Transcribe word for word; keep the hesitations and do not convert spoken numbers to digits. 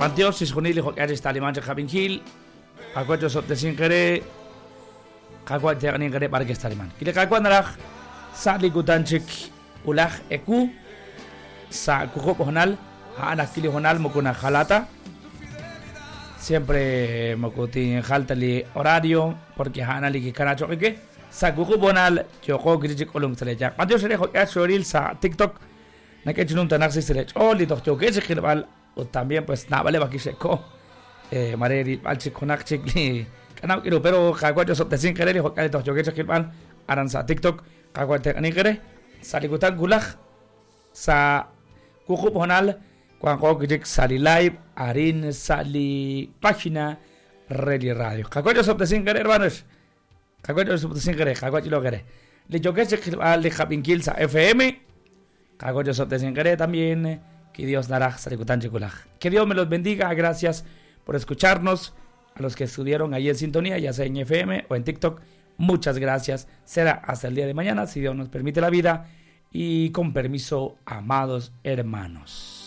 Panteos si junili ho kaya stali mancha kabinhil. Kakwa jo sop desin kere. Kakwa te ani kere para que stali man. Kile kakwa naraj sa ligutanchik ulah eku sa kuko honal ha kili honal mokuna halata. Siempre mokuti haltali horario porque hana li kanacho que sa kuko bonal joko grijik olong seleja. Panteos sere ho kaya shoril sa TikTok. Na que chunum tanak sele oli doch jo que se khilbal o también pues na vale baki sheko. Eh mareri alchi konak chikli kanau kilo pero kakwa jo sop desin kere ho kaya doch jo que se khilbal aran sa TikTok kakwa te ani kere salikutan gulah sa kuko bonal Juan Jok sali live, Arin sali página Ready Radio. Kakwa sop de singer hermanos. Kakwa sop de singer, kakwa lo quere. Le jogue al de Japinkil sa F M. Kakwa sop de singer también. Que Dios dará salikutan chikulah. Que Dios me los bendiga. Gracias por escucharnos. A los que estuvieron ahí en sintonía, ya sea en F M o en TikTok. Muchas gracias. Será hasta el día de mañana, si Dios nos permite la vida. Y con permiso, amados hermanos.